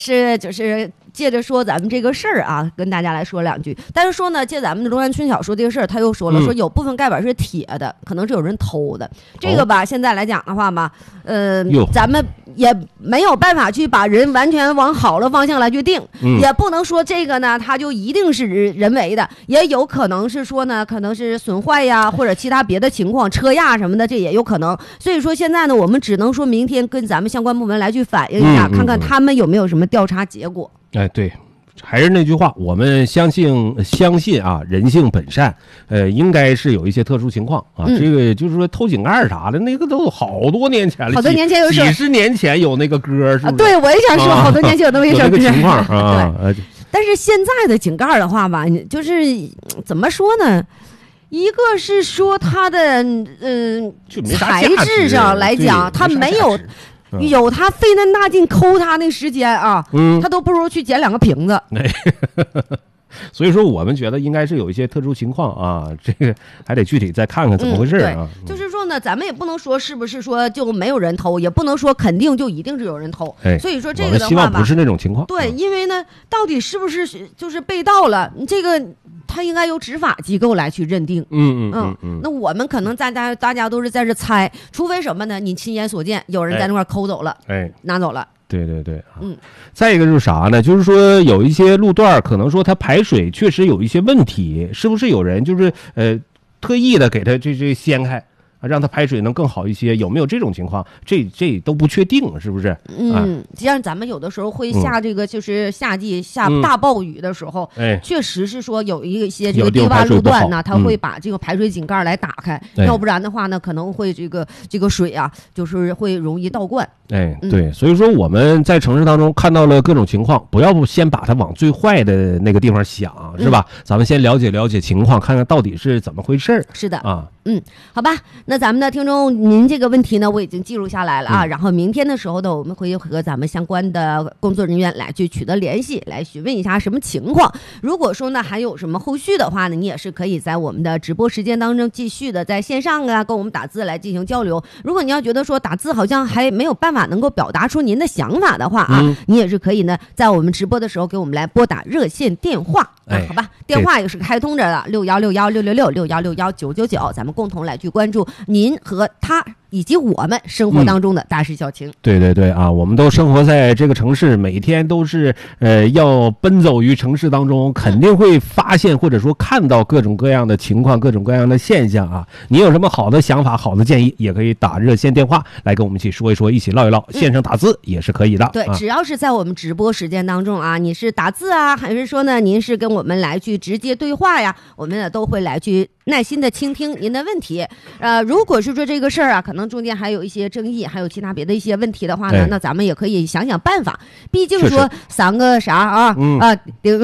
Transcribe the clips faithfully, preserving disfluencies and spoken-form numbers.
是就是借着说咱们这个事儿啊，跟大家来说两句。但是说呢，借咱们的龙山春晓说这个事儿，他又说了， 嗯、 说有部分盖板是铁的，可能是有人偷的。这个吧，哦、现在来讲的话吧，呃，咱们也没有办法去把人完全往好的方向来去定， 嗯、 也不能说这个呢，它就一定是人为的，也有可能是说呢，可能是损坏呀，或者其他别的情况，车压什么的，这也有可能。所以说现在呢，我们只能说明天跟咱们相关部门来去反映一下， 嗯、 看看他们有没有什么调查结果。 哎，对，还是那句话，我们相信相信啊，人性本善，呃，应该是有一些特殊情况啊。嗯、这个就是说偷井盖啥的，那个都好多年前了， 好多年前有几十年前有那个歌，是不是？ 啊、对，我也想说，啊、好多年前有那么一首歌。 有那个情况啊。 对。但是现在的井盖的话吧，就是怎么说呢？一个是说它的嗯、呃、材质上来讲，它没有。有他费那大劲抠他那时间啊，嗯，他都不如去捡两个瓶子。 所以说我们觉得应该是有一些特殊情况啊，这个还得具体再看看怎么回事啊。 嗯、就是说呢，咱们也不能说是不是说就没有人偷，也不能说肯定就一定是有人偷。 哎、 所以说这个的话吧， 我们希望不是那种情况。 对，因为呢，到底是不是就是被盗了，这个他应该由执法机构来去认定。 嗯嗯嗯嗯。 那我们可能大家大家都是在这猜，除非什么呢？你亲眼所见，有人在那块抠走了， 哎， 拿走了。 对对对， 嗯， 再一个就是啥呢？就是说有一些路段可能说它排水确实有一些问题，是不是有人就是呃特意的给它这这掀开啊，让它排水能更好一些？有没有这种情况？这这都不确定，是不是？ 嗯，实际上咱们有的时候会下这个，就是夏季下大暴雨的时候， 哎、嗯， 确实是说有一些这个低洼路段呢，它会把这个排水井盖来打开， 嗯、 要不然的话呢，可能会这个这个水啊，就是会容易倒灌。 哎，对，所以说我们在城市当中看到了各种情况，不要不先把它往最坏的那个地方想，是吧？嗯、咱们先了解了解情况，看看到底是怎么回事。 是的啊， 嗯，好吧，那咱们的听众，您这个问题呢，我已经记录下来了啊。 嗯、 然后明天的时候呢，我们会和咱们相关的工作人员来去取得联系，来询问一下什么情况。如果说呢还有什么后续的话呢，你也是可以在我们的直播时间当中继续的在线上啊跟我们打字来进行交流。如果你要觉得说打字好像还没有办法能够表达出您的想法的话啊， 嗯、 你也是可以呢在我们直播的时候给我们来拨打热线电话。啊，好吧，电话也是开通着的，六幺六幺六六六六幺六幺九九九，咱们共同来去关注您和他以及我们生活当中的大事小情。 嗯、对对对啊，我们都生活在这个城市，每天都是呃要奔走于城市当中，肯定会发现或者说看到各种各样的情况、各种各样的现象啊。你有什么好的想法、好的建议，也可以打热线电话来跟我们一起说一说，一起唠一唠。线上打字也是可以的。 嗯、对、啊，只要是在我们直播时间当中啊，你是打字啊，还是说呢，您是跟我们来去直接对话呀，我们呢都会来去耐心的倾听您的问题。呃，如果是说这个事儿啊，可能中间还有一些争议，还有其他别的一些问题的话呢， 哎、 那咱们也可以想想办法。毕竟说三个啥啊、 嗯、 啊，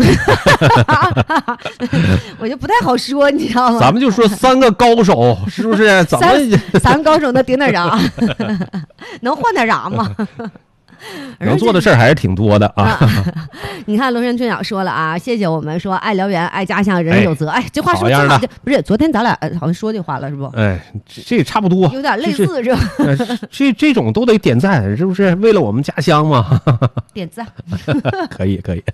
我就不太好说，你知道吗？ 咱们就说三个高手，是不是？咱们三三个高手能顶点啥？能换点啥吗？ 能做的事儿还是挺多的啊！ 啊你看龙山春晓说了啊，谢谢我们说爱燎原爱家乡人人有责。哎，这话说正好，不是昨天咱俩好像说这话了是不？ 哎，这差不多， 有点类似是吧？ 呃、这这种都得点赞，是不是？为了我们家乡嘛。 点赞， 可以可以。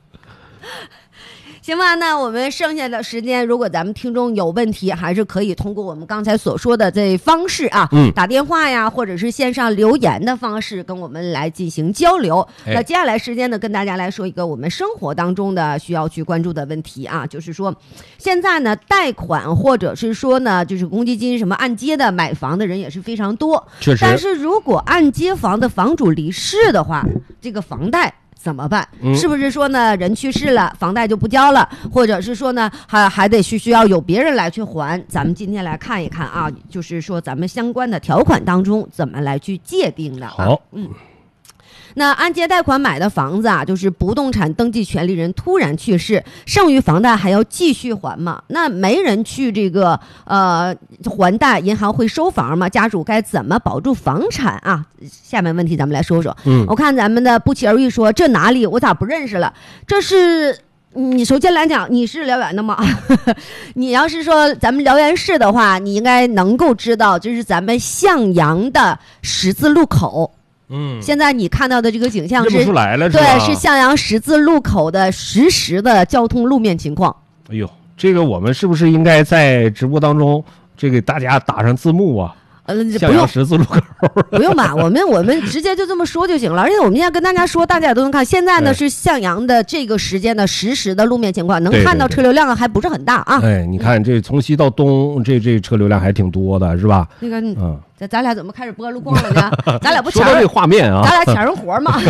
行吧，那我们剩下的时间，如果咱们听众有问题，还是可以通过我们刚才所说的这方式啊， 嗯， 打电话呀，或者是线上留言的方式，跟我们来进行交流。 哎、 那接下来时间呢，跟大家来说一个我们生活当中的需要去关注的问题啊，就是说，现在呢，贷款或者是说呢，就是公积金什么按揭的买房的人也是非常多， 确实。 但是如果按揭房的房主离世的话，这个房贷怎么办？ 嗯、 是不是说呢，人去世了，房贷就不交了，或者是说呢，还还得需需要有别人来去还？咱们今天来看一看啊，就是说咱们相关的条款当中怎么来去界定的、啊。 好， 嗯。那按揭贷款买的房子啊，就是不动产登记权利人突然去世，剩余房贷还要继续还吗？那没人去这个呃还贷，银行会收房吗？家属该怎么保住房产啊？下面问题咱们来说说。 嗯， 我看咱们的不期而遇说，这哪里我咋不认识了？这是。你首先来讲，你是辽源的吗？你要是说咱们辽源市的话，你应该能够知道，这是咱们向阳的十字路口。 嗯， 现在你看到的这个景象是， 认不出来了是吧？ 对，是向阳十字路口的实时的交通路面情况。 哎呦，这个我们是不是应该在直播当中，这个大家打上字幕啊？ 呃， 向阳十字路口不用吧，我们我们直接就这么说就行了。而且我们现在跟大家说，大家也都能看。现在呢是向阳的这个时间的实时的路面情况，能看到车流量还不是很大啊。 哎，你看这从西到东，这这车流量还挺多的，是吧？ 那个， 嗯， 咱咱俩怎么开始播路况了呢？咱俩不抢说到这画面啊， 咱俩抢人活吗？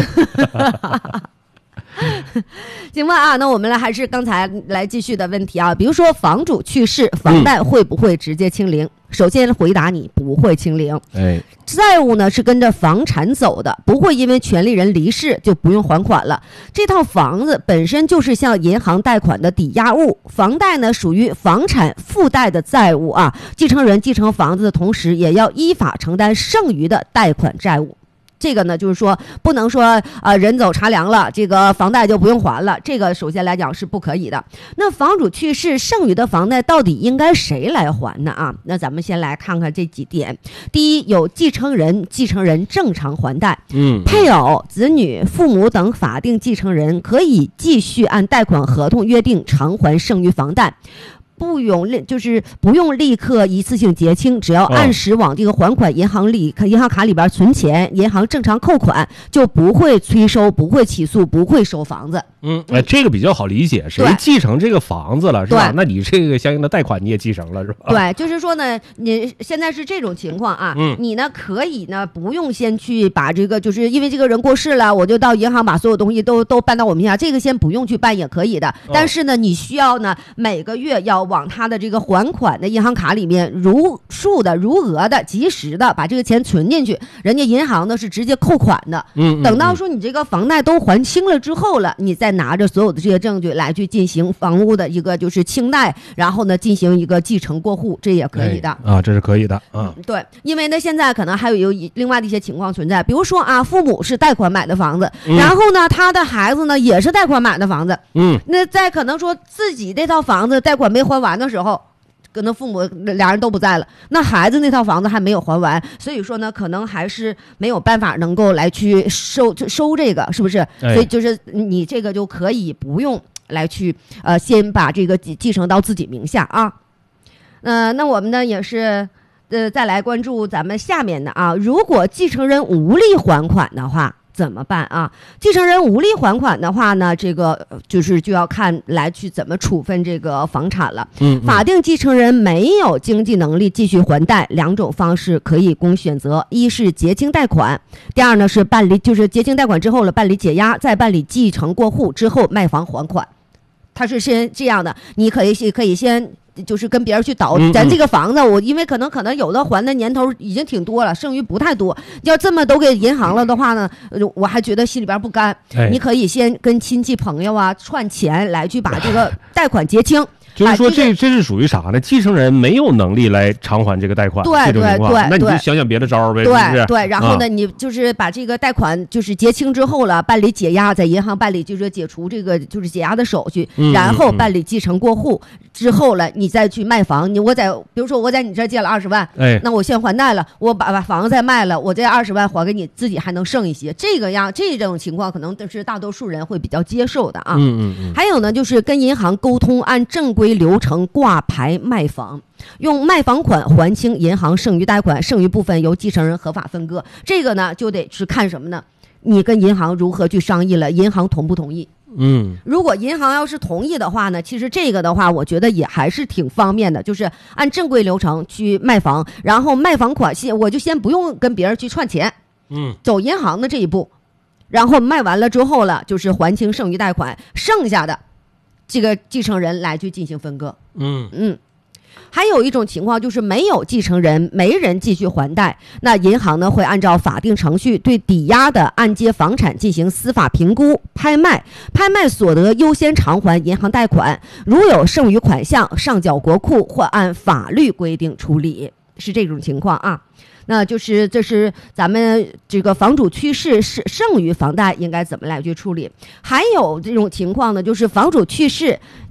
行吧啊，那我们来还是刚才来继续的问题啊，比如说房主去世，房贷会不会直接清零？嗯、首先回答你不会清零， 哎， 债务呢是跟着房产走的，不会因为权利人离世就不用还款了。这套房子本身就是向银行贷款的抵押物，房贷呢属于房产附带的债务啊，继承人继承房子的同时，也要依法承担剩余的贷款债务。这个呢，就是说不能说啊、呃，人走茶凉了，这个房贷就不用还了。这个首先来讲是不可以的。那房主去世，剩余的房贷到底应该谁来还呢？啊，那咱们先来看看这几点。第一，有继承人，继承人正常还贷。 嗯， 配偶、子女、父母等法定继承人可以继续按贷款合同约定偿还剩余房贷。不用立，就是不用立刻一次性结清，只要按时往这个还款银行里、银行卡里边存钱，银行正常扣款，就不会催收，不会起诉，不会收房子。 嗯，哎，这个比较好理解，谁继承这个房子了是吧？那你这个相应的贷款你也继承了是吧？ 对，就是说呢，你现在是这种情况啊，嗯、你呢可以呢不用先去把这个，就是因为这个人过世了，我就到银行把所有东西都都搬到我名下，这个先不用去办也可以的。但是呢，你需要呢每个月要往他的这个还款的银行卡里面如数的、如额的、及时的把这个钱存进去，人家银行呢是直接扣款的。 嗯， 等到说你这个房贷都还清了之后了，你再拿着所有的这些证据来去进行房屋的一个就是清贷，然后呢进行一个继承过户，这也可以的。 哎、啊，这是可以的啊、 嗯。对，因为呢现在可能还有有另外的一些情况存在，比如说啊，父母是贷款买的房子，嗯、然后呢他的孩子呢也是贷款买的房子， 嗯， 那在可能说自己这套房子贷款没还完的时候，可能父母俩人都不在了，那孩子那套房子还没有还完，所以说呢，可能还是没有办法能够来去收收这个，是不是？ 哎、 所以就是你这个就可以不用来去呃，先把这个继继承到自己名下啊。呃，那我们呢也是呃再来关注咱们下面的啊，如果继承人无力还款的话。怎么办啊？继承人无力还款的话呢，这个就是就要看来去怎么处分这个房产了。 嗯， 法定继承人没有经济能力继续还贷，两种方式可以供选择：一是结清贷款，第二呢是办理，就是结清贷款之后了，办理解押，再办理继承过户之后卖房还款。它是先这样的，你可以可以先。就是跟别人去倒，咱这个房子，我因为可能可能有的还的年头已经挺多了，剩余不太多。要这么都给银行了的话呢，我还觉得心里边不甘。 哎、 你可以先跟亲戚朋友啊串钱来去把这个贷款结清。 就是说这，这这是属于啥呢？继承人没有能力来偿还这个贷款， 对对对， 那你就想想别的招呗， 对是不是？ 对，然后呢， 啊、 你就是把这个贷款就是结清之后了，办理解押，在银行办理就是解除这个就是解押的手续， 嗯、 然后办理继承过户、嗯、之后了，你再去卖房。你我在比如说我在你这借了二十万， 哎， 那我先还贷了，我把把房子再卖了，我这二十万还给你，自己还能剩一些。这个样这种情况可能是大多数人会比较接受的啊。 嗯嗯嗯。 还有呢，就是跟银行沟通，按正规流程挂牌卖房，用卖房款还清银行剩余贷款，剩余部分由继承人合法分割。这个呢，就得是看什么呢？你跟银行如何去商议了，银行同不同意？ 嗯， 如果银行要是同意的话呢，其实这个的话，我觉得也还是挺方便的，就是按正规流程去卖房，然后卖房款先我就先不用跟别人去串钱， 嗯， 走银行的这一步，然后卖完了之后了，就是还清剩余贷款，剩下的这个继承人来去进行分割。 嗯嗯。还有一种情况就是没有继承人，没人继续还贷，那银行呢会按照法定程序对抵押的按揭房产进行司法评估、拍卖，拍卖所得优先偿还银行贷款，如有剩余款项上缴国库或按法律规定处理，是这种情况啊。那就是这是咱们这个房主去世是剩余房贷应该怎么来去处理。还有这种情况呢，就是房主去世，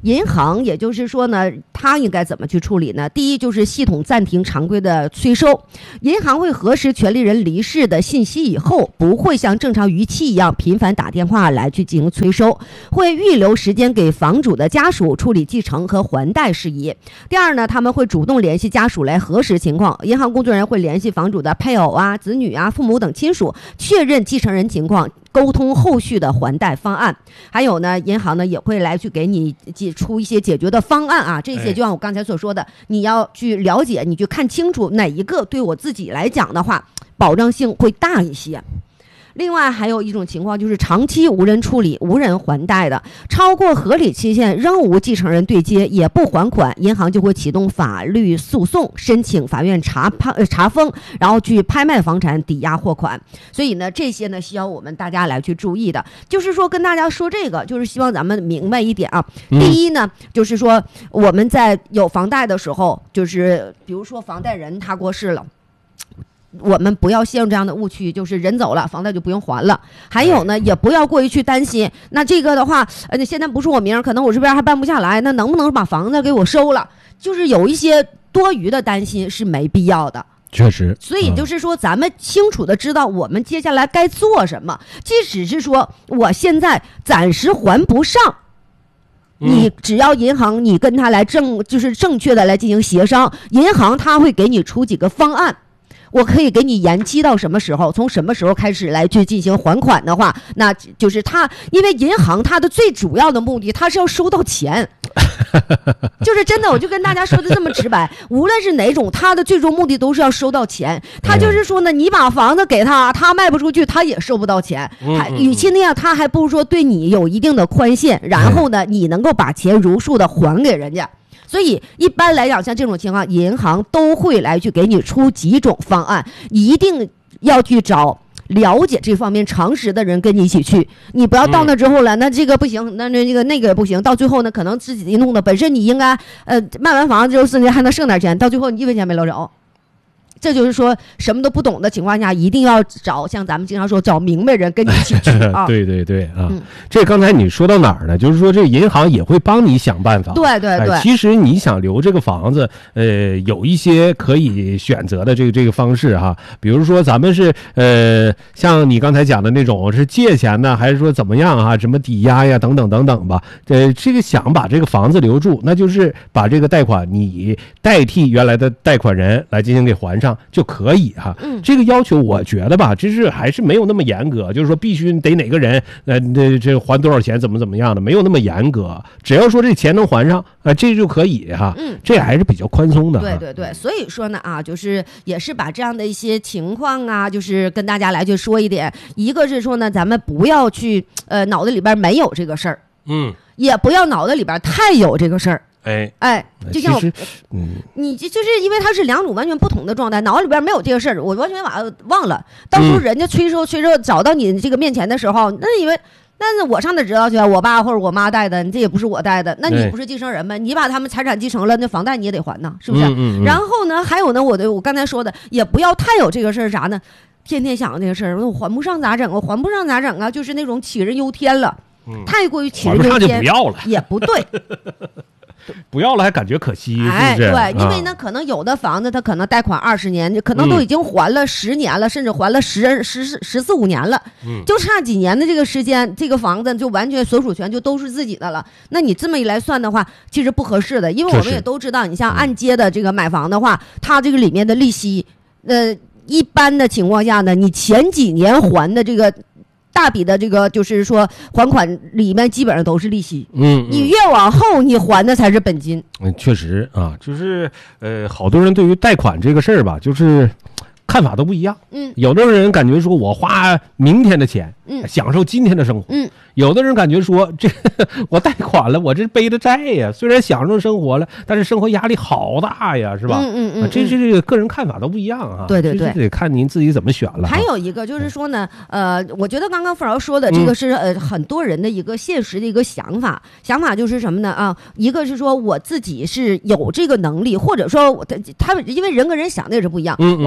银行也就是说呢，它应该怎么去处理呢？第一就是系统暂停常规的催收，银行会核实权利人离世的信息以后，不会像正常逾期一样频繁打电话来去进行催收，会预留时间给房主的家属处理继承和还贷事宜。第二呢，他们会主动联系家属来核实情况，银行工作人员会联系房主的配偶啊、子女啊、父母等亲属，确认继承人情况，沟通后续的还贷方案。还有呢，银行呢也会来去给你解出一些解决的方案啊，这些就像我刚才所说的，你要去了解，你去看清楚哪一个对我自己来讲的话保障性会大一些。另外还有一种情况就是长期无人处理、无人还贷的，超过合理期限仍无继承人对接也不还款，银行就会启动法律诉讼，申请法院查判、呃、查封，然后去拍卖房产抵押货款。所以呢，这些呢需要我们大家来去注意的。就是说跟大家说这个，就是希望咱们明白一点啊。 嗯、 第一呢，就是说我们在有房贷的时候，就是比如说房贷人他过世了。我们不要陷入这样的误区，就是人走了，房贷就不用还了。还有呢，也不要过于去担心，那这个的话，呃，现在不是我名，可能我这边还办不下来，那能不能把房子给我收了？就是有一些多余的担心是没必要的。 确实， 所以就是说，咱们清楚的知道我们接下来该做什么。即使是说我现在暂时还不上。你只要银行你跟他来正就是正确的来进行协商，银行他会给你出几个方案。我可以给你延期到什么时候，从什么时候开始来去进行还款的话，那就是他，因为银行它的最主要的目的，它是要收到钱，就是真的，我就跟大家说的这么直白，无论是哪种，它的最终目的都是要收到钱。他就是说呢，你把房子给他，他卖不出去，他也收不到钱，还与其那样，他还不如说对你有一定的宽限，然后呢，你能够把钱如数的还给人家。所以一般来讲，像这种情况，银行都会来去给你出几种方案，一定要去找了解这方面常识的人跟你一起去。你不要到那之后了，嗯、那这个不行，那那个那个也不行，到最后呢，可能自己弄的本身你应该呃卖完房子之后甚至还能剩点钱，到最后你一分钱没捞着。这就是说什么都不懂的情况下，一定要找像咱们经常说找明白人跟你一起去啊。 对对对啊，嗯、这刚才你说到哪儿呢？就是说这银行也会帮你想办法。 对对对、 哎，其实你想留这个房子，呃，有一些可以选择的这个这个方式哈。比如说咱们是呃，像你刚才讲的那种是借钱呢，还是说怎么样啊？什么抵押呀，等等等等吧。呃，这个想把这个房子留住，那就是把这个贷款你代替原来的贷款人来进行给还上。就可以哈、啊，嗯，这个要求我觉得吧，这是还是没有那么严格，就是说必须得哪个人，呃，这这还多少钱，怎么怎么样的，没有那么严格，只要说这钱能还上，啊、呃，这就可以哈、啊，嗯，这还是比较宽松的、啊。 对对对，所以说呢啊，就是也是把这样的一些情况啊，就是跟大家来去说一点，一个是说呢，咱们不要去呃脑子里边没有这个事儿， 嗯， 也不要脑子里边太有这个事儿。 哎哎，就像我， 嗯， 你就就是因为它是两种完全不同的状态，脑子里边没有这个事儿，我完全把它忘了。到时候人家催收催收找到你这个面前的时候，那以为那我上哪知道去啊？我爸或者我妈带的，你这也不是我带的，那你不是继承人吗？你把他们财产继承了，那房贷你也得还呢，是不是？ 嗯嗯嗯、 然后呢，还有呢，我的我刚才说的，也不要太有这个事儿啥呢？天天想这个事儿，我还不上咋整？我还不上咋整啊？就是那种杞人忧天了， 嗯、 太过于杞人忧天， 不要了， 也不对。 不要了还感觉可惜， 哎， 是不是？ 对，因为呢，可能有的房子它可能贷款二十年，可能都已经还了十年了，嗯、甚至还了十十十四五年了，嗯，就差几年的这个时间，这个房子就完全所属权就都是自己的了。那你这么一来算的话，其实不合适的，因为我们也都知道，你像按揭的这个买房的话，嗯、它这个里面的利息，呃，一般的情况下呢，你前几年还的这个。大笔的这个就是说还款里面基本上都是利息， 嗯，嗯你越往后你还的才是本金。 嗯，确实啊，就是呃，好多人对于贷款这个事儿吧，就是看法都不一样。嗯，有的人感觉说我花明天的钱，嗯，享受今天的生活。嗯，有的人感觉说这我贷款了，我这背着债呀，虽然享受生活了，但是生活压力好大呀，是吧？嗯嗯 嗯, 嗯，这这个个人看法都不一样啊。 对对对， 得看您自己怎么选了。 还有一个就是说呢，呃，我觉得刚刚付瑶说的这个是、嗯、呃很多人的一个现实的一个想法，想法就是什么呢啊？一个是说我自己是有这个能力，或者说我他他因为人跟人想的也是不一样，嗯嗯我有这个能力。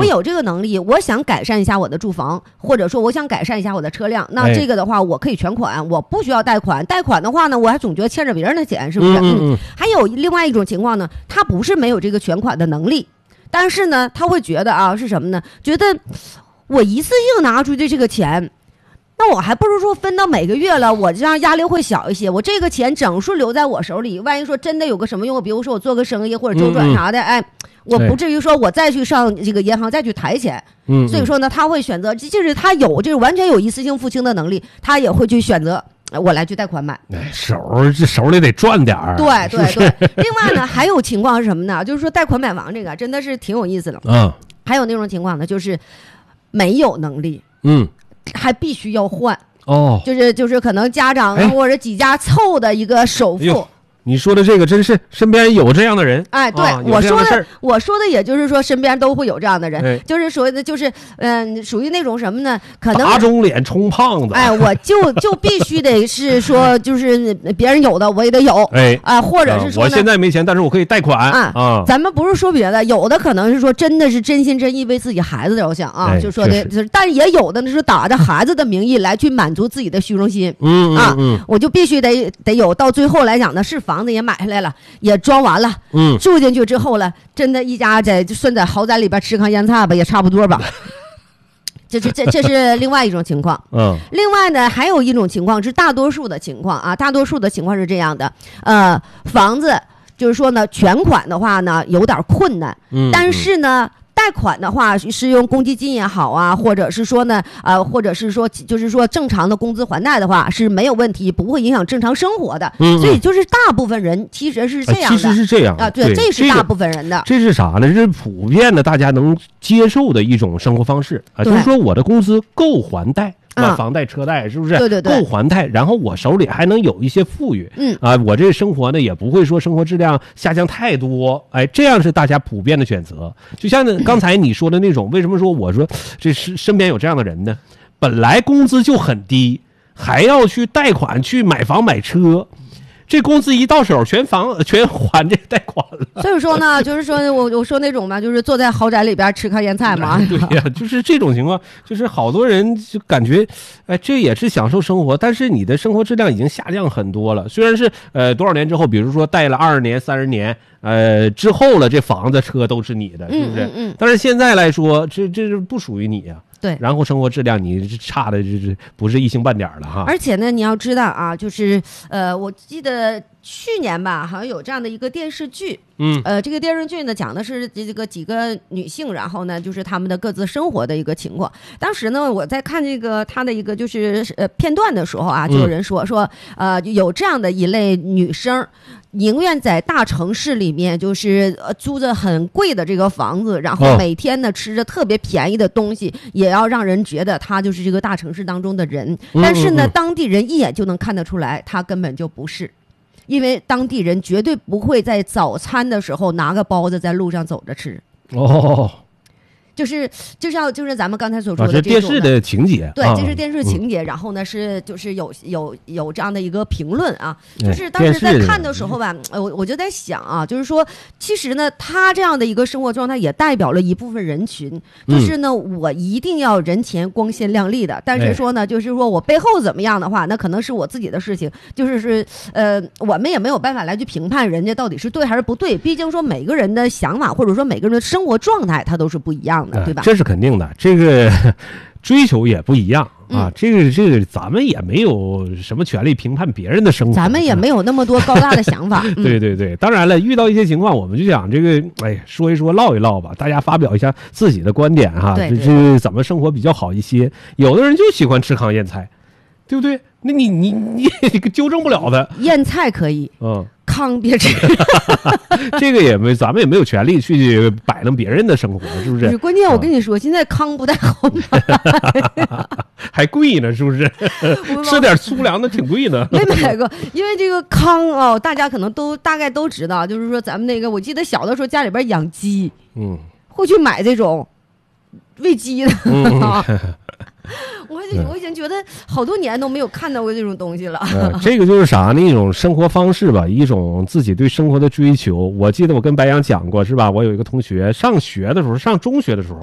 能力，我想改善一下我的住房，或者说我想改善一下我的车辆，那这个的话我可以全款，我不需要贷款。贷款的话呢，我还总觉得欠着别人的钱，是不是？ 嗯嗯嗯。 还有另外一种情况呢，他不是没有这个全款的能力，但是呢，他会觉得啊，是什么呢？觉得我一次性拿出去这个钱，那我还不如说分到每个月了，我这样压力会小一些。我这个钱整数留在我手里，万一说真的有个什么用，比如说我做个生意或者周转啥的，嗯嗯哎，我不至于说我再去上这个银行再去抬钱。嗯，所以说呢，他会选择，就是他有这完全有一次性付清的能力，他也会去选择我来去贷款买。 哎，手这手里得赚点儿。 对对对。另外呢，还有情况是什么呢？就是说贷款买房这个真的是挺有意思的。嗯。还有那种情况呢，就是没有能力。嗯。还必须要换哦，就是就是可能家长或者几家凑的一个首付。 你说的这个真是身边有这样的人。 哎，对、啊、我说的我说的也就是说身边都会有这样的人，哎、就是所谓的就是嗯、呃，属于那种什么呢？可能打肿脸充胖子。 哎，我就就必须得是说，就是别人有的我也得有。哎啊，或者是说、 啊、我现在没钱，但是我可以贷款啊啊。 咱们不是说别的，有的可能是说真的是真心真意为自己孩子着想啊，哎、就说的就是，但也有的是打着孩子的名义来去满足自己的虚荣心。嗯啊，嗯嗯我就必须得得有，到最后来讲呢，是房子也买下来了。也装完了，嗯，住进去之后了，真的一家在算在豪宅里边吃糠咽菜吧，也差不多吧。这是这这是另外一种情况，嗯，另外呢，还有一种情况是大多数的情况啊，大多数的情况是这样的，呃，房子就是说呢，全款的话呢有点困难，嗯，但是呢。贷款的话是用公积金也好啊，或者是说呢，呃，或者是说就是说正常的工资还贷的话是没有问题，不会影响正常生活的。嗯，所以就是大部分人其实是这样的， 其实是这样啊，对，这是大部分人的。 这是啥呢？这是普遍的，大家能接受的一种生活方式啊，就是说我的工资够还贷。啊，房贷、车贷是不是？ 对对对， 够还贷，然后我手里还能有一些富裕，嗯啊，我这生活呢也不会说生活质量下降太多，哎，这样是大家普遍的选择。就像刚才你说的那种，为什么说我说这是身边有这样的人呢？本来工资就很低，还要去贷款去买房买车。这工资一到手，全房全还这贷款了。 所以说呢，就是说我我说那种嘛，就是坐在豪宅里边吃糠咽菜嘛。 对呀、啊，就是这种情况，就是好多人就感觉，哎，这也是享受生活，但是你的生活质量已经下降很多了。虽然是呃多少年之后，比如说贷了二十年、三十年，呃之后了，这房子、车都是你的，是不是？嗯嗯嗯。但是现在来说，这这是不属于你呀、啊。 对， 然后生活质量你差的这这不是一星半点了哈。 而且呢，你要知道啊，就是呃，我记得去年吧，好像有这样的一个电视剧，嗯，呃，这个电视剧呢讲的是这个几个女性，然后呢就是她们的各自生活的一个情况。当时呢，我在看这个她的一个就是呃片段的时候啊，就有人说、嗯、说呃有这样的一类女生。宁愿在大城市里面，就是呃租着很贵的这个房子，然后每天呢吃着特别便宜的东西，也要让人觉得他就是这个大城市当中的人。但是呢，当地人一眼就能看得出来，他根本就不是，因为当地人绝对不会在早餐的时候拿个包子在路上走着吃。哦。就是就像就是咱们刚才所说的这种的、 啊、这电视的情节， 对，这是电视情节。啊、然后呢是就是有有有这样的一个评论啊，就是当时在看的时候吧，我我就在想啊，就是说其实呢，他这样的一个生活状态也代表了一部分人群，就是呢，嗯、我一定要人前光鲜亮丽的，但是说呢，就是说我背后怎么样的话，那可能是我自己的事情，就是是呃，我们也没有办法来去评判人家到底是对还是不对，毕竟说每个人的想法或者说每个人的生活状态，它都是不一样的。对吧？ 这是肯定的，这个追求也不一样啊。嗯、这个这个，咱们也没有什么权利评判别人的生活， 咱们也没有那么多高大的想法。 嗯、对对对，当然了，遇到一些情况，我们就想这个，哎，说一说，唠一唠吧，大家发表一下自己的观点哈， 对对对， 这这怎么生活比较好一些？有的人就喜欢吃糠咽菜，对不对？那你你你你纠正不了的。 咽菜可以，嗯。糠别吃， 这个也没，咱们也没有权利去摆弄别人的生活，是不是？ 关键我跟你说，嗯、现在糠不太好买， 还贵呢，是不是？吃点粗粮的挺贵呢。 没买过，因为这个糠哦，大家可能都大概都知道，就是说咱们那个，我记得小的时候家里边养鸡，嗯，会去买这种喂鸡的啊。嗯我我已经觉得好多年都没有看到过这种东西了。 呃、这个就是啥呢？一种生活方式吧，一种自己对生活的追求。我记得我跟白杨讲过，是吧？我有一个同学上学的时候，上中学的时候，嗯，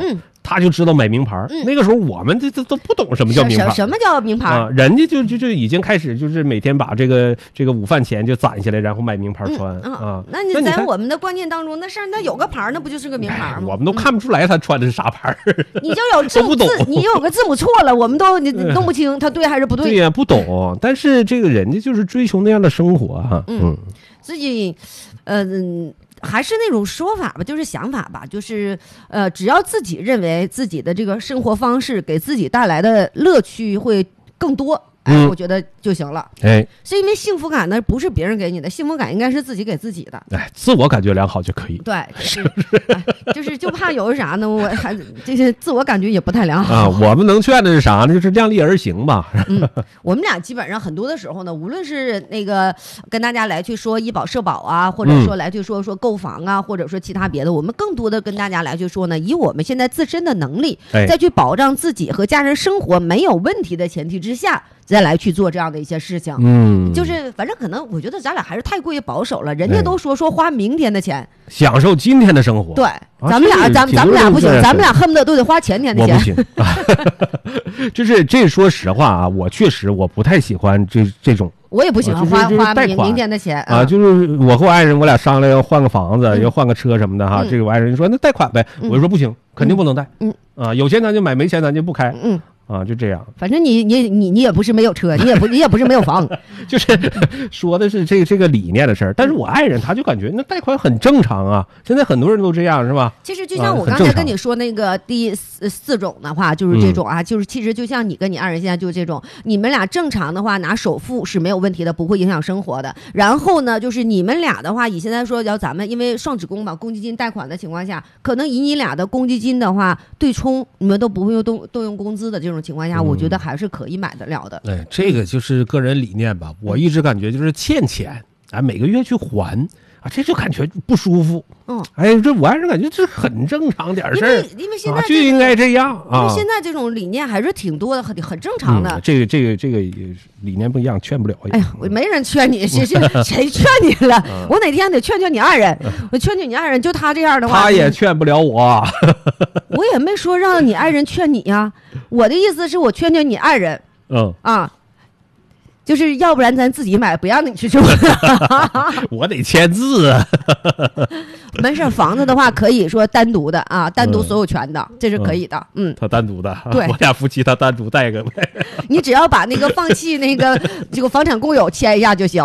他就知道买名牌。嗯、那个时候我们这这都不懂什么叫名牌， 什么叫名牌啊？人家就就就已经开始就是每天把这个这个午饭钱就攒下来，然后买名牌穿、嗯、啊。 那你在我们的观念当中，那是那有个牌，那不就是个名牌吗？ 我们都看不出来他穿的是啥牌。 你就有字母字，你有个字母错了，我们都你弄不清他对还是不对。 对呀、啊，不懂。但是这个人家就是追求那样的生活哈、啊。嗯，嗯自己，呃。还是那种说法吧，就是想法吧，就是呃，只要自己认为自己的这个生活方式给自己带来的乐趣会更多，哎，嗯、我觉得就行了。哎，是因为幸福感呢不是别人给你的，幸福感应该是自己给自己的。 哎，自我感觉良好就可以。 对，是不是？哎、就是就怕有啥呢？我还这些自我感觉也不太良好啊。我们能劝的是啥呢？就是量力而行吧。 嗯，我们俩基本上很多的时候呢，无论是那个跟大家来去说医保社保啊，或者说来去说说购房啊，或者说其他别的，我们更多的跟大家来去说呢，以我们现在自身的能力，哎、再去保障自己和家人生活没有问题的前提之下。再来去做这样的一些事情，嗯，就是反正可能我觉得咱俩还是太过于保守了。人家都说说花明天的钱， 享受今天的生活。 对，咱们俩咱咱们俩不行，咱们俩恨不得都得花前天的钱。 我不行，就是这说实话啊，我确实我不太喜欢这这种。 我也不喜欢花、就是、花明明天的钱啊, 啊，就是我和我爱人，我俩商量要换个房子，嗯、要换个车什么的哈。嗯、这个我爱人说那贷款呗，嗯、我说不行，肯定不能贷。嗯啊，有钱咱就买，没钱咱就不开。嗯。啊，就这样。 反正你你你你也不是没有车，你也不你也不是没有房， 就是说的是这个这个理念的事儿。但是我爱人他就感觉那贷款很正常啊，现在很多人都这样是吧？ 其实就像我刚才跟你说那个第四、呃、四种的话，就是这种啊，嗯、就是其实就像你跟你爱人现在就是这种，你们俩正常的话拿首付是没有问题的，不会影响生活的。然后呢，就是你们俩的话，以现在说要咱们因为双职工嘛，公积金贷款的情况下，可能以你俩的公积金的话对冲，你们都不会用动动用工资的这种。这种情况下，我觉得还是可以买得了的。 哎，这个就是个人理念吧。我一直感觉就是欠钱，啊，每个月去还啊，这就感觉不舒服。嗯，哎，这我还是感觉这很正常点事儿， 因为现在、 啊、就应该这样啊。 因为现在这种理念还是挺多的，很很正常的。 嗯、这个这个这个理念不一样，劝不了。 哎呀，我没人劝你，谁谁谁劝你了？嗯、我哪天得劝劝你爱人，我劝劝你爱人，就他这样的话， 他也劝不了我。 我也没说让你爱人劝你呀，我的意思是我劝劝你爱人。嗯啊。就是要不然咱自己买，不让你去住。 我得签字啊。 没事，房子的话可以说单独的啊，单独所有权的，嗯、这是可以的。嗯， 他单独的， 对， 我俩夫妻他单独带个呗。 你只要把那个放弃那个这个房产共有签一下就行。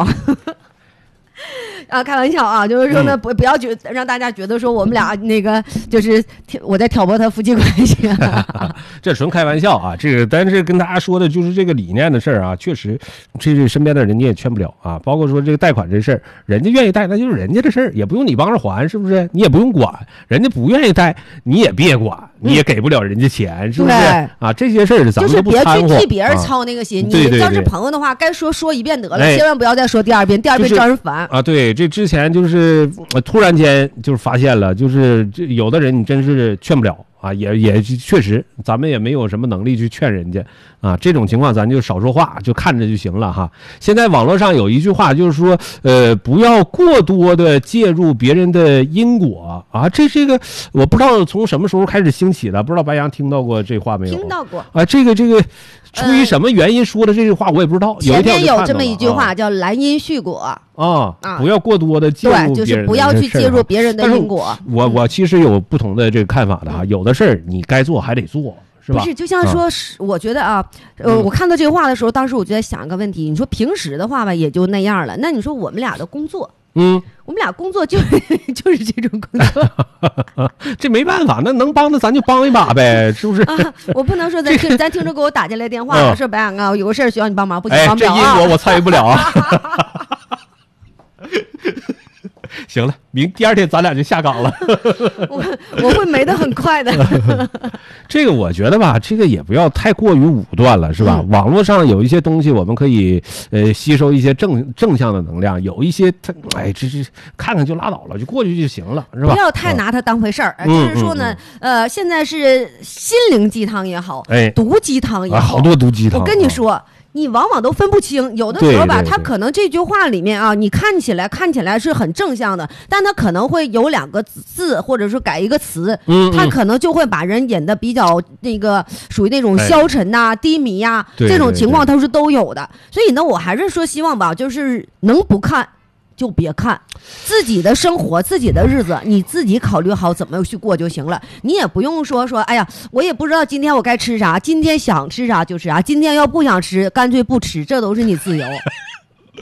啊，开玩笑啊，就是说呢，不不要觉让大家觉得说我们俩那个就是我在挑拨他夫妻关系、啊， 这纯开玩笑啊。这个但是跟大家说的就是这个理念的事儿啊，确实这是身边的人家也劝不了啊。包括说这个贷款这事儿，人家愿意贷那就是人家的事儿，也不用你帮着还，是不是？你也不用管，人家不愿意贷你也别管，你也给不了人家钱，嗯、是不是？啊，这些事儿咱们都不掺和， 就是别去替别人操那个心。 啊、你要是朋友的话，该说说一遍得了，哎、千万不要再说第二遍，第二遍招人烦、 就是、啊。对。这之前就是突然间就是发现了，就是这有的人你真是劝不了啊，也也确实咱们也没有什么能力去劝人家啊，这种情况咱就少说话，就看着就行了哈。现在网络上有一句话就是说，呃，不要过多的介入别人的因果啊，这这个我不知道从什么时候开始兴起的，不知道白杨听到过这话没有？ 听到过啊，这个这个出于什么原因说的这句话我也不知道。 呃、前面有这么一句话叫兰因絮果。 啊，不要过多的介入别人的事儿， 对，就是不要去介入别人的因果。 我我其实有不同的这个看法的哈，有的事儿你该做还得做，是吧？ 不是，就像说，我觉得啊，呃，我看到这个话的时候，当时我就在想一个问题，你说平时的话吧，也就那样了，那你说我们俩的工作，嗯，我们俩工作就就是这种工作， 这没办法，那能帮的咱就帮一把呗，是不是？ 啊，我不能说咱听咱听着给我打进来电话了，说白杨啊，有个事儿需要你帮忙，不行，帮不了啊。 这因果我参与不了啊。行了，明第二天咱俩就下岗了。 我我会没得很快的。 这个我觉得吧，这个也不要太过于武断了，是吧？嗯、网络上有一些东西，我们可以呃吸收一些正正向的能量，有一些它哎，这这看看就拉倒了，就过去就行了，是吧？ 不要太拿它当回事儿。嗯、就是说呢，嗯、呃，现在是心灵鸡汤也好，哎，毒鸡汤也好， 啊、好多毒鸡汤。 我跟你说。啊， 你往往都分不清。有的时候吧， 对对对他可能这句话里面啊，你看起来看起来是很正向的，但他可能会有两个字，或者说改一个词， 嗯， 他可能就会把人演的比较那个属于那种消沉呐、啊、低迷呀、啊，这种情况他是都有的。所以呢，我还是说希望吧，就是能不看就别看，自己的生活自己的日子你自己考虑好怎么去过就行了。你也不用说说哎呀我也不知道今天我该吃啥，今天想吃啥就吃啥，今天要不想吃干脆不吃，这都是你自由